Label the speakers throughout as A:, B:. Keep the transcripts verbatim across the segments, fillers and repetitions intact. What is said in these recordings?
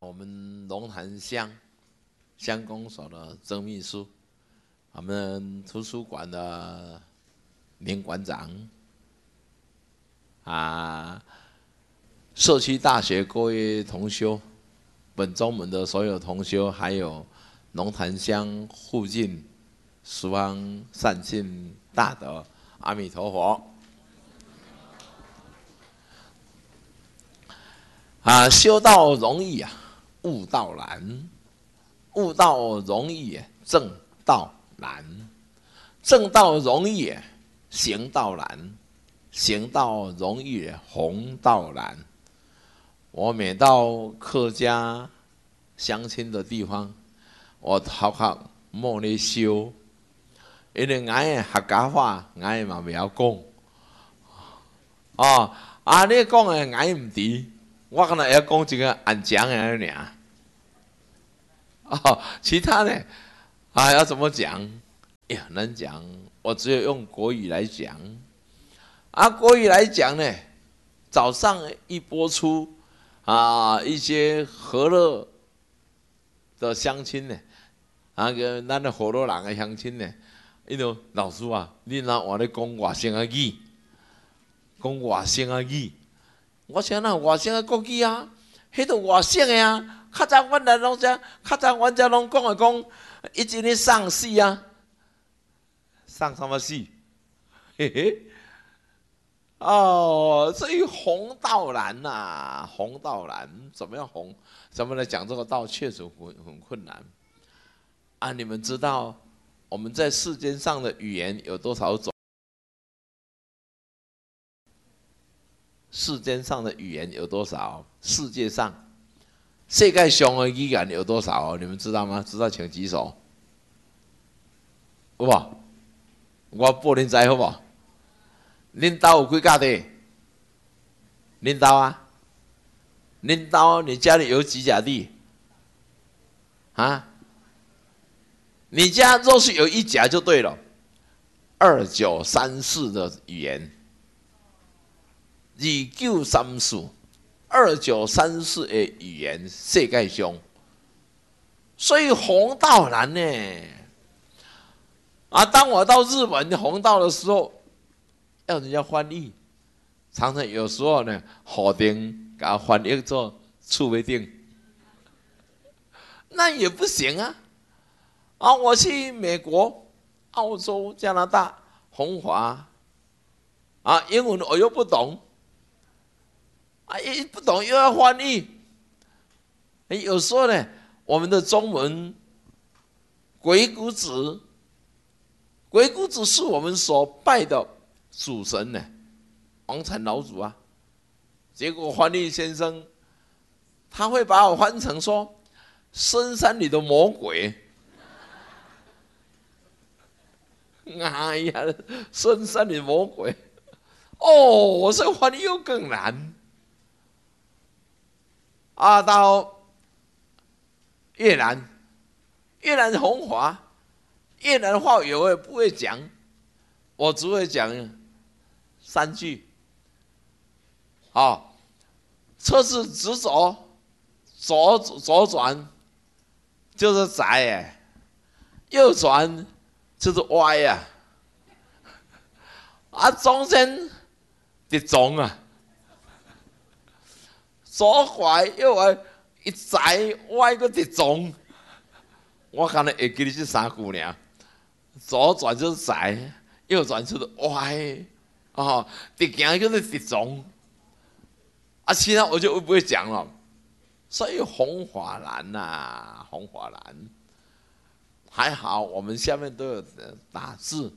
A: 我们龙潭乡乡公所的曾秘书，我们图书馆的林馆长，啊，社区大学各位同修，本宗门的所有同修，还有龙潭乡附近十方善信大德，阿弥陀佛。啊，修道容易啊，悟道难；悟道容易，正道难；正道容易，行道难；行道容易，弘道难。我每到客家乡亲的地方，我头壳莫咧修，因为俺的客家话，俺嘛袂晓讲。哦，啊，你讲的俺唔知。我可能要讲一个安讲的尔，哦，其他呢，啊，要怎么讲？也很难讲。我只有用国语来讲。啊，国语来讲呢，早上一播出，啊，一些和乐的乡亲呢，啊个咱的和乐人的乡亲呢，因为老师啊，你若话咧讲外省的语，讲外省的语。我想那外省的国语啊，迄都外省的啊。较早阮来拢只，较早阮只拢讲的讲，一直咧上戏啊，上什么戏？嘿嘿，哦，所以弘道难呐、啊，弘道难，怎么样弘？怎么来讲这个道，确实很很困难啊！你们知道我们在世间上的语言有多少种？世间上的语言有多少？世界上，世界上的语言有多少？你们知道吗？知道请举手。有无？我报恁知好不？恁家有几家地？恁家啊？恁家你家里有几甲地？啊？你家若是有一甲就对了。二九三四的语言。二九三四，二九三四的语言世界上，所以弘道难呢。啊，当我到日本弘道的时候，要人家翻译，常常有时候呢，好丁给他翻译做厝尾丁，那也不行啊。啊，我去美国、澳洲、加拿大弘法，啊，英文我又不懂。啊，一不懂又要翻译，哎，有时候呢，我们的中文鬼谷子，鬼谷子是我们所拜的主神呢，王禅老祖啊。结果翻译先生他会把我翻成说深山里的魔鬼。哎呀，深山里的魔鬼，哦，我这翻译又更难。啊，到越南，越南弘法，越南话语我也不会讲，我只会讲三句。啊，车子直走，左左转就是窄哎，右转就是歪呀，啊，中间的中啊。左拐右拐，一窄歪个直中，我可能会记得这三句呢。左转就是窄，右转就是歪，哦，直行就是直中，啊，其他我就不会讲了。所以弘法难呐、啊，弘法难。还好我们下面都有打字，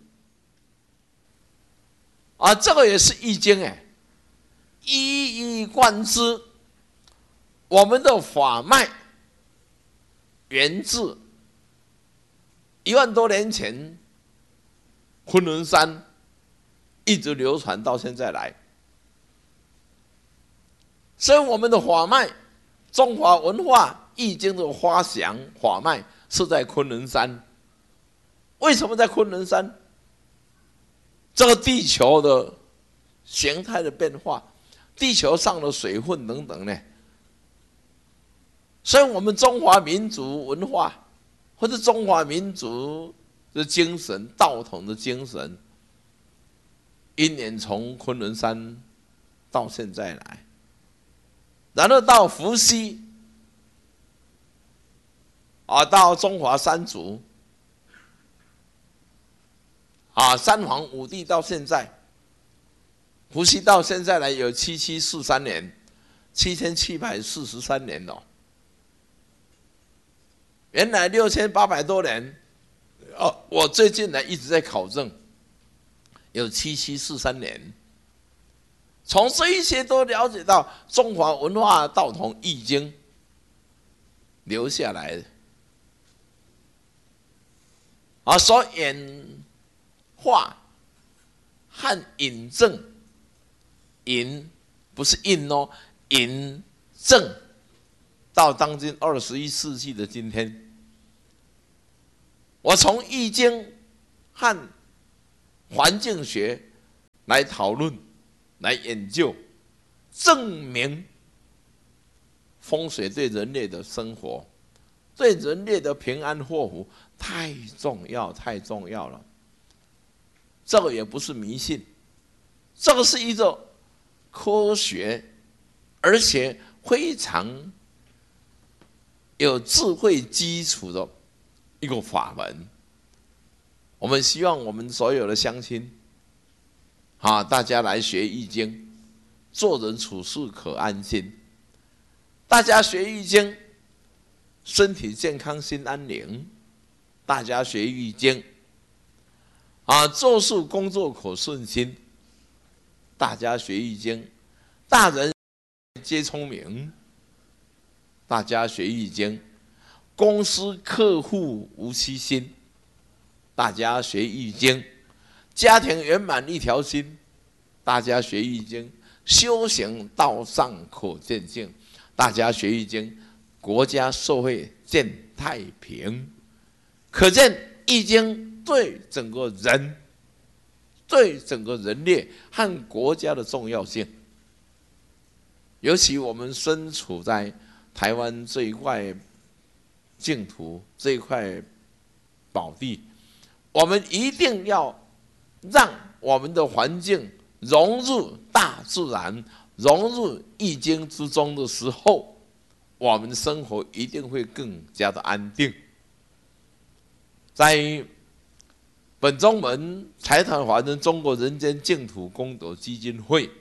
A: 啊，这个也是易经哎，一以贯之。我们的法脉源自一万多年前昆仑山，一直流传到现在来。所以我们的法脉，中华文化易经的发祥法脉是在昆仑山。为什么在昆仑山？这个地球的形态的变化，地球上的水分等等呢？ 所以，我们中华民族文化，或者中华民族的精神、道统的精神，因缘从昆仑山到现在来，然后到伏羲，啊，到中华三族，啊，三皇五帝到现在，伏羲到现在来有七七四三年，七千七百四十三年了。原来六千八百多年，哦，我最近呢一直在考证，有七七四三年。从这一些都了解到中华文化道统易经留下来的，啊，所演化和引证，引不是印哦，引证。到当今二十一世纪的今天，我从易经和环境学来讨论、来研究，证明风水对人类的生活、对人类的平安祸福太重要、太重要了。这个也不是迷信，这个是一个科学，而且非常有智慧基础的一个法门。我们希望我们所有的乡亲，啊，大家来学易经，做人处事可安心。大家学易经，身体健康心安宁。大家学易经，啊，做事工作可顺心。大家学易经，大人皆聪明。大家学易经，公司客户无欺心。大家学易经，家庭圆满一条心。大家学易经，修行道上可见性。大家学易经，国家社会见太平。可见易经对整个人、对整个人类和国家的重要性。尤其我们身处在台湾这一块净土，这一块宝地，我们一定要让我们的环境融入大自然，融入易经之中的时候，我们的生活一定会更加的安定。在本宗门财团法人中国人间净土功德基金会，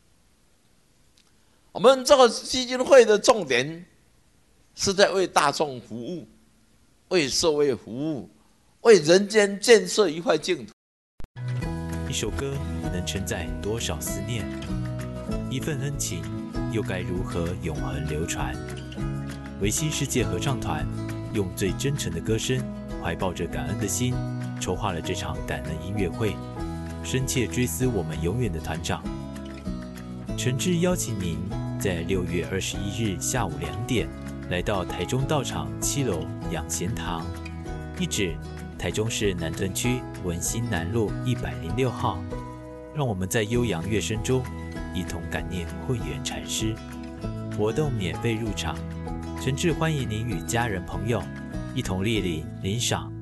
A: 我们这个基金会的重点是在为大众服务，为社会服务，为人间建设一块净土。
B: 一首歌能承载多少思念？一份恩情又该如何永恒流传？维新世界合唱团用最真诚的歌声，怀抱着感恩的心，筹划了这场感恩音乐会，深切追思我们永远的团长。诚挚邀请您在六月二十一日下午两点，来到台中道场七楼养贤堂，地址台中市南屯区文心南路一百零六号。让我们在悠扬乐声中，一同感念慧远禅师。活动免费入场，诚挚欢迎您与家人朋友一同莅临领赏。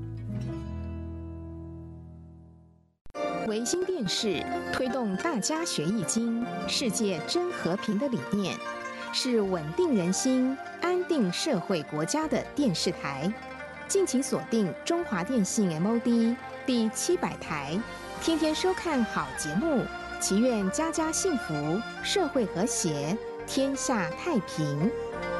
C: 维新电视推动大家学易经、世界真和平的理念，是稳定人心、安定社会国家的电视台。敬请锁定中华电信 M O D 第七百台，天天收看好节目，祈愿家家幸福，社会和谐，天下太平。